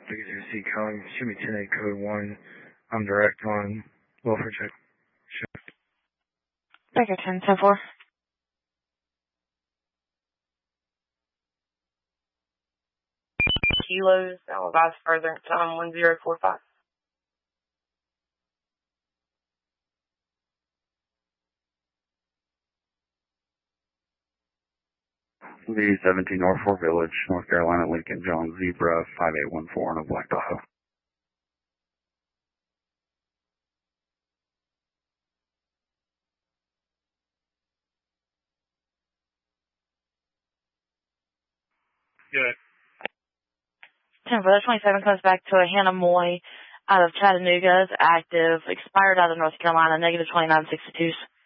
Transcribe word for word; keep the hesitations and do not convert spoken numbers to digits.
Because you see calling, should be ten eight code one. I'm direct on welfare check. Shift. Baker ten ten four. Kilos, I'll advise further time one zero four five. V seventeen North Fort Village, North Carolina, Lincoln, John Zebra, five eight one four on a Black Tahoe. Good. ten four, twenty-seven comes back to a Hannah Moy out of Chattanooga, active, expired out of North Carolina, negative twenty-nine sixty-twos.